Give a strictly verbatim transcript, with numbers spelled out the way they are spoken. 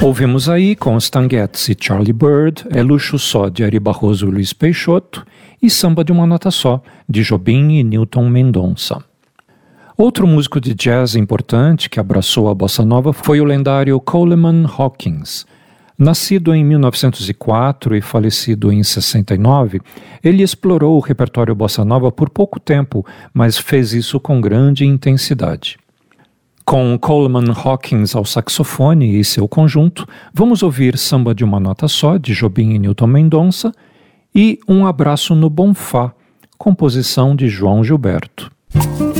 Ouvimos aí com Stan Getz e Charlie Bird, É Luxo Só, de Ari Barroso e Luiz Peixoto, e Samba de uma Nota Só, de Jobim e Newton Mendonça. Outro músico de jazz importante que abraçou a bossa nova foi o lendário Coleman Hawkins. Nascido em mil novecentos e quatro e falecido em sessenta e nove, ele explorou o repertório bossa nova por pouco tempo, mas fez isso com grande intensidade. Com Coleman Hawkins ao saxofone e seu conjunto, vamos ouvir Samba de uma Nota Só, de Jobim e Newton Mendonça, e Um Abraço no Bonfá, composição de João Gilberto.